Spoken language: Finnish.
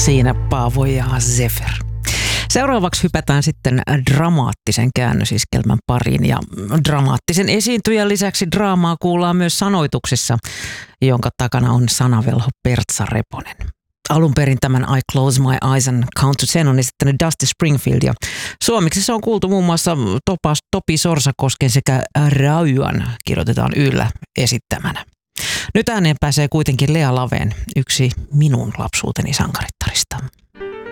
Siinä Paavo ja Zefer. Seuraavaksi hypätään sitten dramaattisen käännösiskelmän pariin ja dramaattisen esiintyjän lisäksi draamaa kuullaan myös sanoituksessa, jonka takana on sanavelho Pertsa Reponen. Alun perin tämän I Close My Eyes and Count to Ten on esittänyt Dusty Springfield ja suomeksi se on kuultu muun muassa Topi Sorsakosken sekä Rauan, kirjoitetaan yllä, esittämänä. Nyt ääneen pääsee kuitenkin Lea Laveen, yksi minun lapsuuteni sankarittarista.